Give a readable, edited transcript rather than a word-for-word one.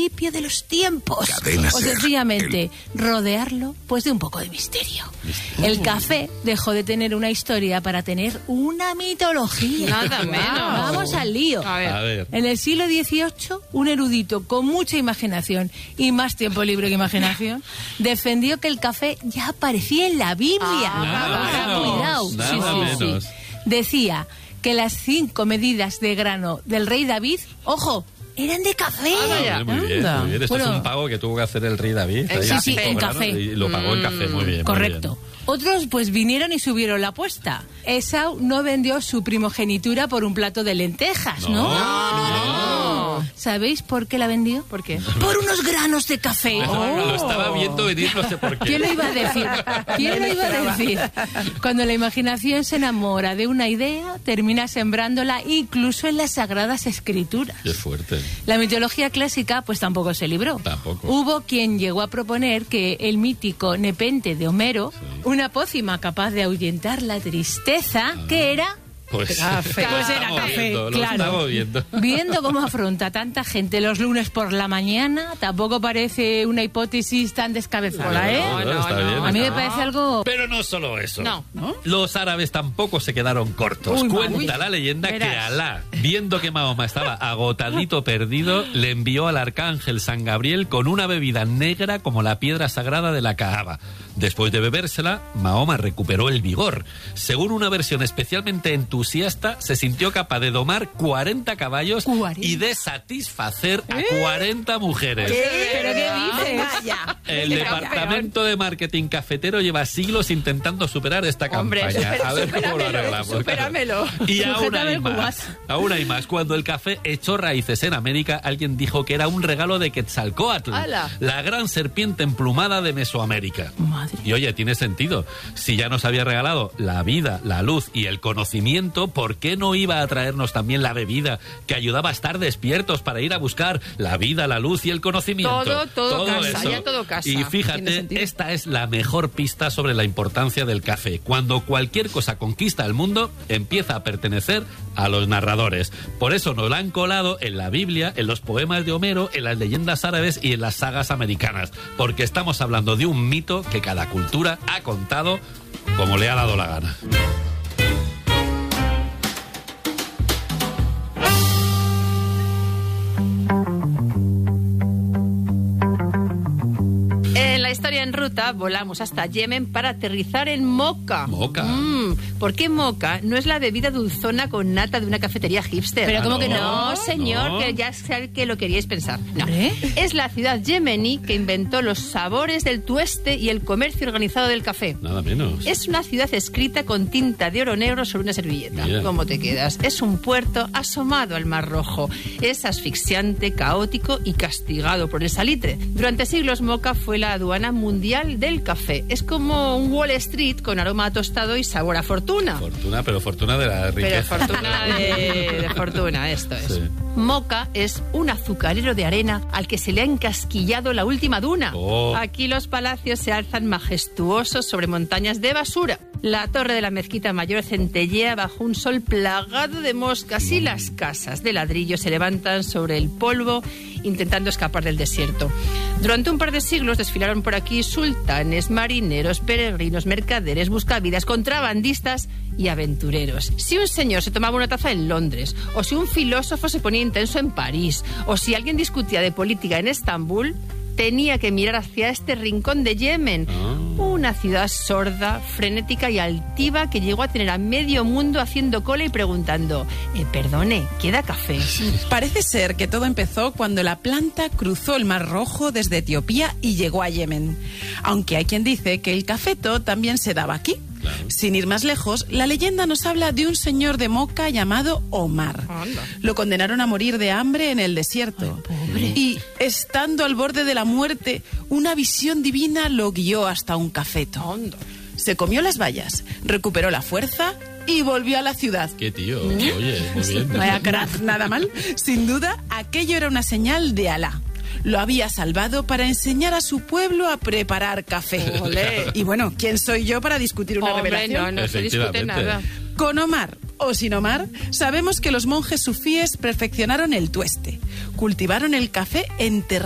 principio de los tiempos. Cadena O Ser, sencillamente rodearlo pues de un poco de misterio. El café dejó de tener una historia para tener una mitología. Nada menos. Vamos al lío. A ver. A ver. En el siglo XVIII, un erudito con mucha imaginación y más tiempo libre que imaginación defendió que el café ya aparecía en la Biblia. Nada Cuidado. menos, nada menos. Decía que las 5 medidas de grano del rey David, ojo, eran de café. Muy bien, muy bien. Esto Bueno. es un pago que tuvo que hacer el rey David. Sí, ahí, sí, 5 en granos, café. Y lo pagó en café, muy bien. Correcto. Muy bien. Otros pues vinieron y subieron la apuesta. Esau no vendió su primogenitura por un plato de lentejas, ¿no? No. ¿Sabéis por qué la vendió? ¿Por qué? Por unos granos de café. Lo estaba viendo venir, no sé por qué. ¿Quién lo iba a decir? ¿Quién lo iba a decir? Cuando la imaginación se enamora de una idea, termina sembrándola incluso en las Sagradas Escrituras. Qué fuerte. La mitología clásica pues tampoco se libró. Tampoco. Hubo quien llegó a proponer que el mítico Nepente de Homero, una pócima capaz de ahuyentar la tristeza, que era... Pues, Café. Pues era estamos café, viendo, lo claro. estamos viendo. Viendo cómo afronta tanta gente los lunes por la mañana, tampoco parece una hipótesis tan descabezada, ¿eh? Está bien. A mí me parece algo... Pero no solo eso. No. Los árabes tampoco se quedaron cortos. Uy, Cuenta la leyenda que verás. Alá, viendo que Mahoma estaba agotadito perdido, le envió al arcángel San Gabriel con una bebida negra como la piedra sagrada de la Kaaba. Después de bebérsela, Mahoma recuperó el vigor. Según una versión especialmente entusiasta, se sintió capaz de domar 40 caballos 40. y de satisfacer a 40 mujeres. ¿Pero qué dices? El departamento de marketing cafetero lleva siglos intentando superar esta Hombre, campaña. A ver cómo lo arreglamos. supéramelo. Y aún Sujétame hay el más. cubas. Aún hay más. Cuando el café echó raíces en América, alguien dijo que era un regalo de Quetzalcóatl, ¡Hala! la gran serpiente emplumada de Mesoamérica. Madre. Y oye, tiene sentido. Si ya nos había regalado la vida, la luz y el conocimiento, ¿por qué no iba a traernos también la bebida que ayudaba a estar despiertos para ir a buscar la vida, la luz y el conocimiento? Todo casa, eso. ya todo casa. Y Tiene fíjate, sentido. esta es la mejor pista sobre la importancia del café. Cuando cualquier cosa conquista el mundo, empieza a pertenecer a los narradores. Por eso nos la han colado en la Biblia, en los poemas de Homero, en las leyendas árabes y en las sagas americanas. Porque estamos hablando de un mito que cada cultura ha contado como le ha dado la gana. En la historia en ruta volamos hasta Yemen para aterrizar en Mocha. Mocha. ¿Por qué Mocha no es la bebida dulzona con nata de una cafetería hipster? Pero ¿cómo que No, no? señor, No. que ya sé que lo queríais pensar. No. ¿Hombre? Es la ciudad yemení que inventó los sabores del tueste y el comercio organizado del café. Nada menos. Es una ciudad escrita con tinta de oro negro sobre una servilleta. Mira. ¿Cómo te quedas? Es un puerto asomado al Mar Rojo. Es asfixiante, caótico y castigado por el salitre. Durante siglos Mocha fue la aduana mundial del café. Es como un Wall Street con aroma a tostado y sabor a fortuna. Pero fortuna de la Pero riqueza. fortuna de fortuna, esto es. Sí. Mocha es un azucarero de arena al que se le ha encasquillado la última duna. Oh. Aquí los palacios se alzan majestuosos sobre montañas de basura. La torre de la mezquita mayor centellea bajo un sol plagado de moscas y las casas de ladrillo se levantan sobre el polvo intentando escapar del desierto. Durante un par de siglos desfilaron por aquí sultanes, marineros, peregrinos, mercaderes, buscavidas, contrabandistas y aventureros. Si un señor se tomaba una taza en Londres, o si un filósofo se ponía intenso en París, o si alguien discutía de política en Estambul, tenía que mirar hacia este rincón de Yemen. Una ciudad sorda, frenética y altiva que llegó a tener a medio mundo haciendo cola y preguntando: perdone, ¿queda café? Parece ser que todo empezó cuando la planta cruzó el Mar Rojo desde Etiopía y llegó a Yemen. Aunque hay quien dice que el cafeto también se daba aquí. Claro. Sin ir más lejos, la leyenda nos habla de un señor de Mocha llamado Omar. Anda. Lo condenaron a morir de hambre en el desierto. Y, estando al borde de la muerte, una visión divina lo guió hasta un cafeto. Anda. Se comió las bayas, recuperó la fuerza y volvió a la ciudad. Qué tío. Oye, muy bien. Vaya crack, nada mal. Sin duda, aquello era una señal de Alá. Lo había salvado para enseñar a su pueblo a preparar café. Olé. Y bueno, ¿quién soy yo para discutir una Hombre, revelación? no se discute Efectivamente. nada. Con Omar o sin Omar, sabemos que los monjes sufíes perfeccionaron el tueste. Cultivaron el café en terrenos